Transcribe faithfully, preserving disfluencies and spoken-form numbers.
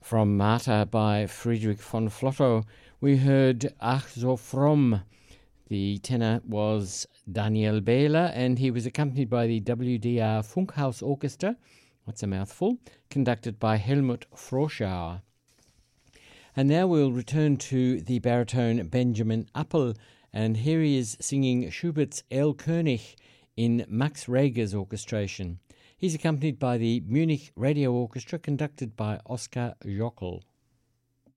From Marta by Friedrich von Flotto, we heard Ach so fromm. The tenor was Daniel Behler, and he was accompanied by the W D R Funkhaus Orchestra, that's a mouthful, conducted by Helmut Froschauer. And now we'll return to the baritone Benjamin Appel, and here he is singing Schubert's Erlkönig in Max Reger's orchestration. He's accompanied by the Munich Radio Orchestra, conducted by Oskar Jockel.